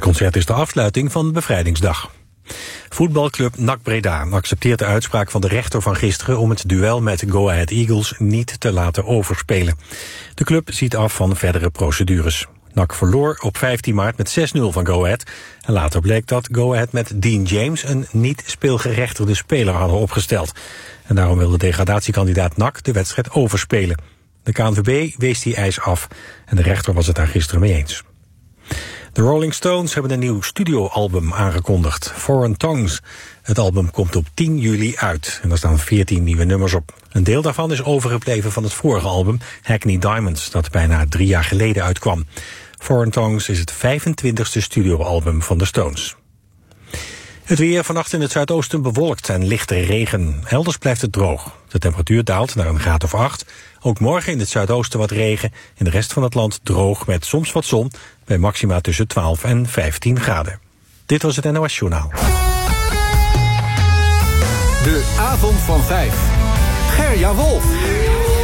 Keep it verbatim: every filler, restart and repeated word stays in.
concert is de afsluiting van Bevrijdingsdag. Voetbalclub N A C Breda accepteert de uitspraak van de rechter van gisteren om het duel met Go Ahead Eagles niet te laten overspelen. De club ziet af van verdere procedures. N A C verloor op vijftien maart met zes nul van Go Ahead. En later bleek dat Go Ahead met Dean James een niet speelgerechtigde speler hadden opgesteld. En daarom wil de degradatiekandidaat N A C de wedstrijd overspelen. De K N V B wees die eis af en de rechter was het daar gisteren mee eens. De Rolling Stones hebben een nieuw studioalbum aangekondigd, Foreign Tongues. Het album komt op tien juli uit en er staan veertien nieuwe nummers op. Een deel daarvan is overgebleven van het vorige album, Hackney Diamonds, dat bijna drie jaar geleden uitkwam. Foreign Tongues is het vijfentwintigste studioalbum van de Stones. Het weer vannacht in het zuidoosten bewolkt en lichte regen. Elders blijft het droog. De temperatuur daalt naar een graad of acht. Ook morgen in het zuidoosten wat regen. In de rest van het land droog met soms wat zon. Bij maxima tussen twaalf en vijftien graden. Dit was het N O S Journaal. De avond van vijf. Gerja Wolf.